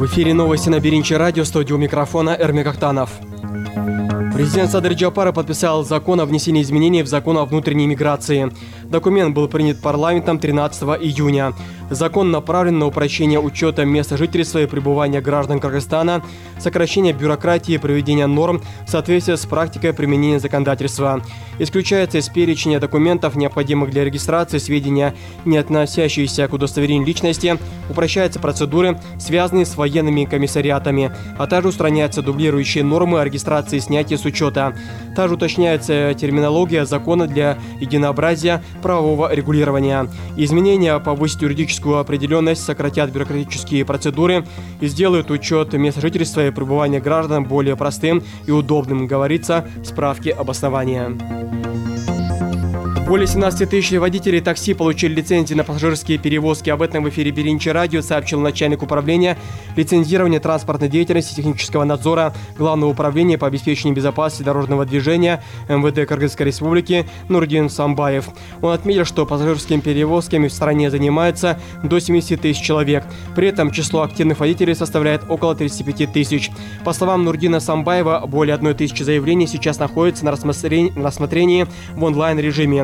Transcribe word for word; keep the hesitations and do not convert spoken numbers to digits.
В эфире новости на Беринче радио, студию микрофона Эрмик Ахтанов. Президент Садыр Джапаров подписал закон о внесении изменений в закон о внутренней миграции. Документ был принят парламентом тринадцатого июня. Закон направлен на упрощение учета места жительства и пребывания граждан Кыргызстана, сокращение бюрократии и приведение норм в соответствии с практикой применения законодательства. Исключается из перечня документов, необходимых для регистрации, сведения, не относящиеся к удостоверению личности, упрощаются процедуры, связанные с военными комиссариатами, а также устраняются дублирующие нормы о регистрации и снятии с учета. Также уточняется терминология закона для единообразия правового регулирования. Изменения повысят юридическую определенность, сократят бюрократические процедуры и сделают учет места жительства и пребывания граждан более простым и удобным, говорится в справке обоснования. Более семнадцати тысяч водителей такси получили лицензии на пассажирские перевозки. Об этом в эфире Беринче радио сообщил начальник управления лицензирования транспортной деятельности и технического надзора Главного управления по обеспечению безопасности дорожного движения эм вэ дэ Кыргызской Республики Нурдин Самбаев. Он отметил, что пассажирскими перевозками в стране занимается до семидесяти тысяч человек. При этом число активных водителей составляет около тридцати пяти тысяч. По словам Нурдина Самбаева, более одной тысячи заявлений сейчас находятся на рассмотрении в онлайн-режиме.